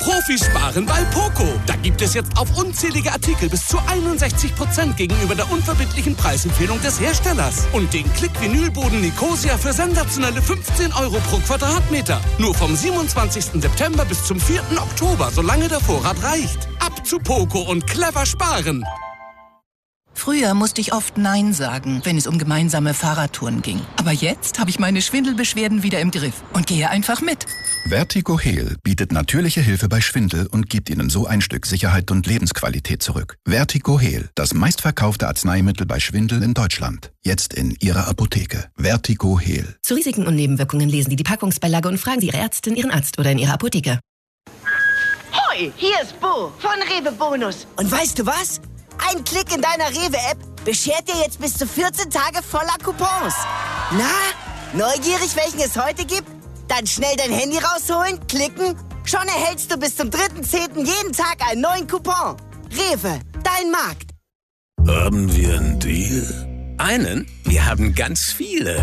Profis sparen bei Poco. Da gibt es jetzt auf unzählige Artikel bis zu 61% gegenüber der unverbindlichen Preisempfehlung des Herstellers. Und den Klick-Vinylboden Nicosia für sensationelle 15 € pro Quadratmeter. Nur vom 27. September bis zum 4. Oktober, solange der Vorrat reicht. Ab zu Poco und clever sparen. Früher musste ich oft Nein sagen, wenn es um gemeinsame Fahrradtouren ging. Aber jetzt habe ich meine Schwindelbeschwerden wieder im Griff und gehe einfach mit. Vertigo Heal bietet natürliche Hilfe bei Schwindel und gibt Ihnen so ein Stück Sicherheit und Lebensqualität zurück. Vertigo Heal, das meistverkaufte Arzneimittel bei Schwindel in Deutschland. Jetzt in Ihrer Apotheke. Vertigo Heal. Zu Risiken und Nebenwirkungen lesen Sie die Packungsbeilage und fragen Sie Ihre Ärztin, Ihren Arzt oder in Ihrer Apotheke. Hoi, hier ist Bo von Rewe Bonus. Und weißt du was? Ein Klick in deiner Rewe-App beschert dir jetzt bis zu 14 Tage voller Coupons. Na, neugierig, welchen es heute gibt? Dann schnell dein Handy rausholen, klicken. Schon erhältst du bis zum 3.10. jeden Tag einen neuen Coupon. Rewe, dein Markt. Haben wir einen Deal? Einen? Wir haben ganz viele.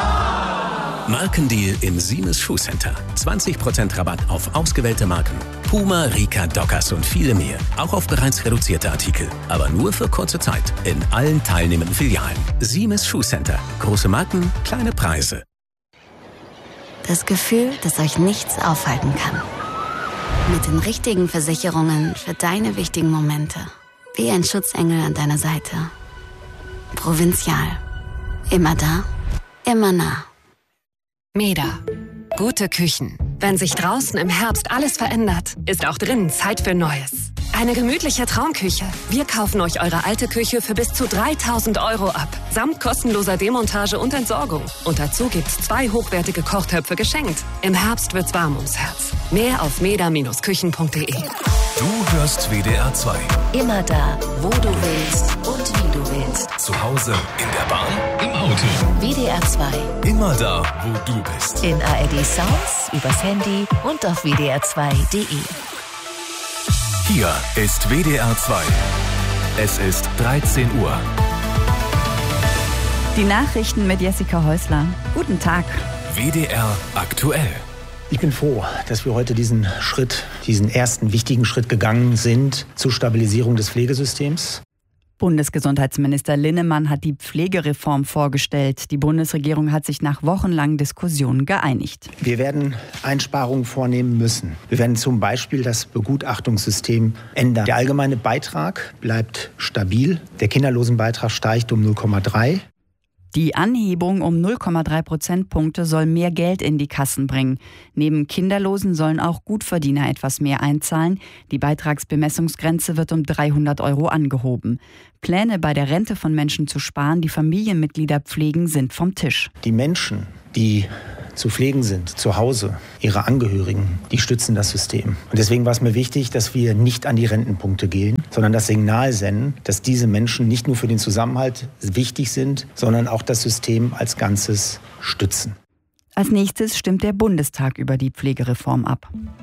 Markendeal im Siemens Schuhcenter. 20% Rabatt auf ausgewählte Marken. Puma, Rika, Dockers und viele mehr. Auch auf bereits reduzierte Artikel. Aber nur für kurze Zeit. In allen teilnehmenden Filialen. Siemens Schuhcenter. Große Marken, kleine Preise. Das Gefühl, dass euch nichts aufhalten kann. Mit den richtigen Versicherungen für deine wichtigen Momente. Wie ein Schutzengel an deiner Seite. Provinzial. Immer da, immer nah. Meda. Gute Küchen. Wenn sich draußen im Herbst alles verändert, ist auch drinnen Zeit für Neues. Eine gemütliche Traumküche. Wir kaufen euch eure alte Küche für bis zu 3.000 € ab. Samt kostenloser Demontage und Entsorgung. Und dazu gibt's 2 hochwertige Kochtöpfe geschenkt. Im Herbst wird's warm ums Herz. Mehr auf meda-küchen.de. Du hörst WDR 2. Immer da, wo du willst und wie du willst. Zu Hause, in der Bahn, im Auto. WDR 2. Immer da, wo du bist. In ARD Sounds, übers Handy und auf wdr2.de. Hier ist WDR 2. Es ist 13 Uhr. Die Nachrichten mit Jessica Häusler. Guten Tag. WDR aktuell. Ich bin froh, dass wir heute diesen ersten wichtigen Schritt gegangen sind zur Stabilisierung des Pflegesystems. Bundesgesundheitsminister Linnemann hat die Pflegereform vorgestellt. Die Bundesregierung hat sich nach wochenlangen Diskussionen geeinigt. Wir werden Einsparungen vornehmen müssen. Wir werden zum Beispiel das Begutachtungssystem ändern. Der allgemeine Beitrag bleibt stabil. Der Kinderlosenbeitrag steigt um 0,3. Die Anhebung um 0,3 Prozentpunkte soll mehr Geld in die Kassen bringen. Neben Kinderlosen sollen auch Gutverdiener etwas mehr einzahlen. Die Beitragsbemessungsgrenze wird um 300 € angehoben. Pläne bei der Rente von Menschen zu sparen, die Familienmitglieder pflegen, sind vom Tisch. Die Menschen, die zu pflegen sind, zu Hause, ihre Angehörigen, die stützen das System. Und deswegen war es mir wichtig, dass wir nicht an die Rentenpunkte gehen, sondern das Signal senden, dass diese Menschen nicht nur für den Zusammenhalt wichtig sind, sondern auch das System als Ganzes stützen. Als nächstes stimmt der Bundestag über die Pflegereform ab.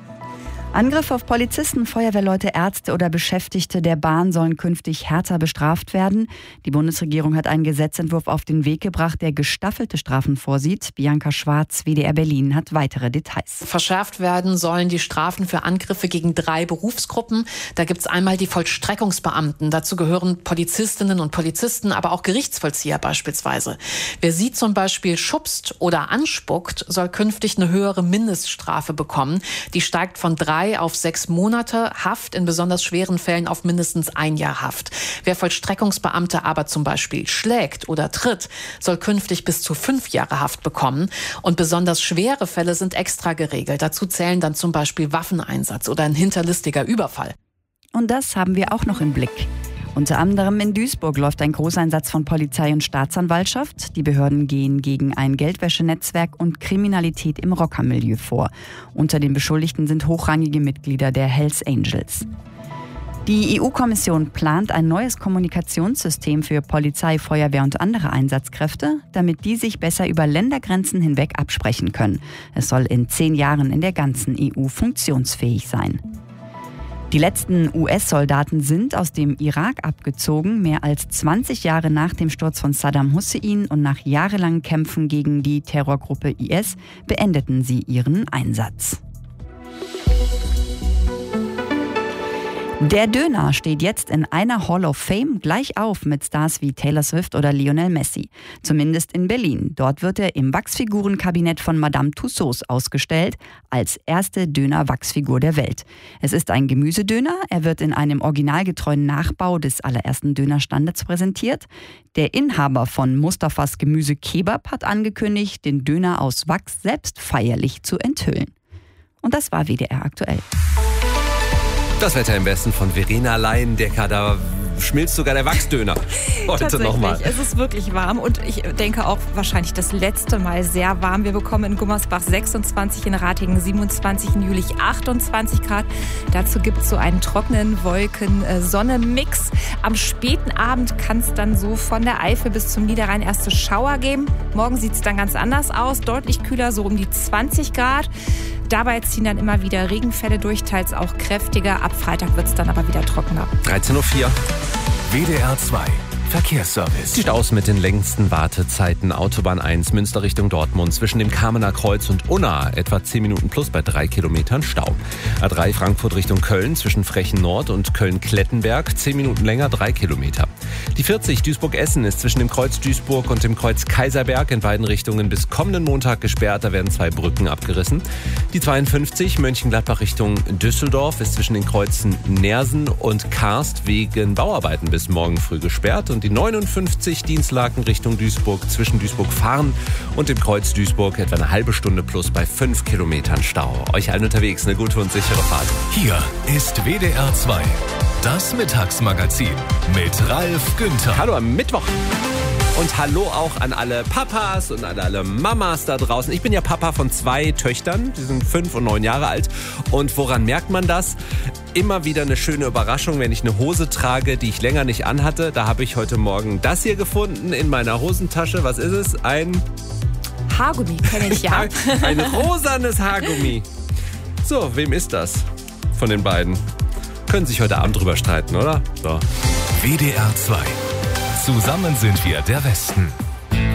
Angriffe auf Polizisten, Feuerwehrleute, Ärzte oder Beschäftigte der Bahn sollen künftig härter bestraft werden. Die Bundesregierung hat einen Gesetzentwurf auf den Weg gebracht, der gestaffelte Strafen vorsieht. Bianca Schwarz, WDR Berlin, hat weitere Details. Verschärft werden sollen die Strafen für Angriffe gegen 3 Berufsgruppen. Da gibt es einmal die Vollstreckungsbeamten. Dazu gehören Polizistinnen und Polizisten, aber auch Gerichtsvollzieher beispielsweise. Wer sie zum Beispiel schubst oder anspuckt, soll künftig eine höhere Mindeststrafe bekommen. Die steigt von 3 auf 6 Monate Haft, in besonders schweren Fällen auf mindestens 1 Jahr Haft. Wer Vollstreckungsbeamte aber zum Beispiel schlägt oder tritt, soll künftig bis zu 5 Jahre Haft bekommen. Und besonders schwere Fälle sind extra geregelt. Dazu zählen dann zum Beispiel Waffeneinsatz oder ein hinterlistiger Überfall. Und das haben wir auch noch im Blick. Unter anderem in Duisburg läuft ein Großeinsatz von Polizei und Staatsanwaltschaft. Die Behörden gehen gegen ein Geldwäschenetzwerk und Kriminalität im Rockermilieu vor. Unter den Beschuldigten sind hochrangige Mitglieder der Hells Angels. Die EU-Kommission plant ein neues Kommunikationssystem für Polizei, Feuerwehr und andere Einsatzkräfte, damit die sich besser über Ländergrenzen hinweg absprechen können. Es soll in 10 Jahren in der ganzen EU funktionsfähig sein. Die letzten US-Soldaten sind aus dem Irak abgezogen. Mehr als 20 Jahre nach dem Sturz von Saddam Hussein und nach jahrelangen Kämpfen gegen die Terrorgruppe IS beendeten sie ihren Einsatz. Der Döner steht jetzt in einer Hall of Fame gleich auf mit Stars wie Taylor Swift oder Lionel Messi. Zumindest in Berlin. Dort wird er im Wachsfigurenkabinett von Madame Tussauds ausgestellt, als erste Döner-Wachsfigur der Welt. Es ist ein Gemüsedöner. Er wird in einem originalgetreuen Nachbau des allerersten Dönerstandes präsentiert. Der Inhaber von Mustafas Gemüse Kebab hat angekündigt, den Döner aus Wachs selbst feierlich zu enthüllen. Und das war WDR aktuell. Das Wetter im Westen von Verena Laiendecker, da schmilzt sogar der Wachsdöner heute nochmal. Es ist wirklich warm und ich denke auch wahrscheinlich das letzte Mal sehr warm. Wir bekommen in Gummersbach 26, in Ratingen 27, in Jülich 28 Grad. Dazu gibt es so einen trockenen Wolken-Sonne-Mix. Am späten Abend kann es dann so von der Eifel bis zum Niederrhein erste Schauer geben. Morgen sieht es dann ganz anders aus, deutlich kühler, so um die 20 Grad. Dabei ziehen dann immer wieder Regenfälle durch, teils auch kräftiger. Ab Freitag wird es dann aber wieder trockener. 13:04 Uhr. WDR 2 Verkehrsservice. Die Staus mit den längsten Wartezeiten. Autobahn 1 Münster Richtung Dortmund zwischen dem Kamener Kreuz und Unna etwa 10 Minuten plus bei 3 Kilometern Stau. A3 Frankfurt Richtung Köln zwischen Frechen Nord und Köln-Klettenberg 10 Minuten länger, 3 Kilometer. Die 40 Duisburg-Essen ist zwischen dem Kreuz Duisburg und dem Kreuz Kaiserberg in beiden Richtungen bis kommenden Montag gesperrt. Da werden 2 Brücken abgerissen. Die 52 Mönchengladbach Richtung Düsseldorf ist zwischen den Kreuzen Nersen und Karst wegen Bauarbeiten bis morgen früh gesperrt. Und die 59 Dienstlaken Richtung Duisburg zwischen Duisburg-Fahren und dem Kreuz Duisburg etwa eine halbe Stunde plus bei 5 Kilometern Stau. Euch allen unterwegs eine gute und sichere Fahrt. Hier ist WDR 2, das Mittagsmagazin mit Ralf Günther. Hallo am Mittwoch. Und hallo auch an alle Papas und an alle Mamas da draußen. Ich bin ja Papa von 2 Töchtern, die sind 5 und 9 Jahre alt. Und woran merkt man das? Immer wieder eine schöne Überraschung, wenn ich eine Hose trage, die ich länger nicht anhatte. Da habe ich heute Morgen das hier gefunden in meiner Hosentasche. Was ist es? Ein Haargummi, kenne ich ja. Ein rosanes Haargummi. So, wem ist das von den beiden? Können sich heute Abend drüber streiten, oder? So. WDR 2. Zusammen sind wir der Westen.